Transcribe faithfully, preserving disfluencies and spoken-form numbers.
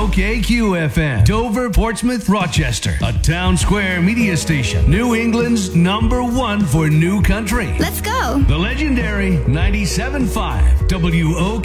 O K Q F M, Dover, Portsmouth, Rochester, a town square media station. New England's number one for new country. Let's go. The legendary ninety-seven point five W O K.